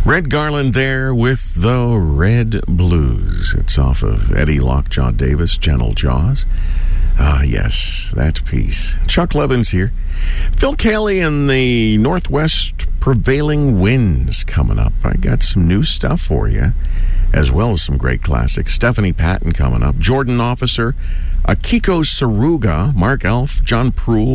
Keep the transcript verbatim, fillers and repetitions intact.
Red Garland there with the Red Blues. It's off of Eddie Lockjaw Davis, Gentle Jaws. Ah, yes, that piece. Chuck Levins here. Phil Kelly and the Northwest Prevailing Winds coming up. I got some new stuff for you, as well as some great classics. Stephanie Patton coming up. Jordan Officer, Akiko Saruga, Mark Elf, John Proul,